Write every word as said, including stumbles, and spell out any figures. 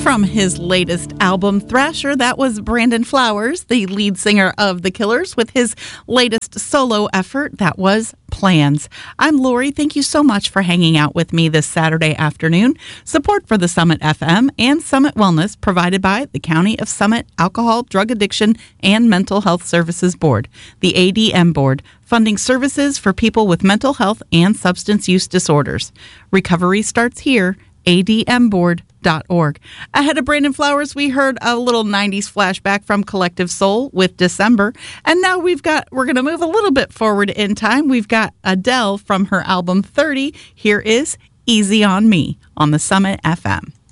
From his latest album, Thrasher, that was Brandon Flowers, the lead singer of The Killers, with his latest solo effort, that was Plans. I'm Lori. Thank you so much for hanging out with me this Saturday afternoon. Support for the Summit F M and Summit Wellness provided by the County of Summit Alcohol, Drug Addiction, and Mental Health Services Board, the A D M Board, funding services for people with mental health and substance use disorders. Recovery starts here, A D M board dot org. Ahead of Brandon Flowers, we heard a little nineties flashback from Collective Soul with December. And now we've got, we're going to move a little bit forward in time. We've got Adele from her album thirty. Here is Easy on Me on the Summit F M.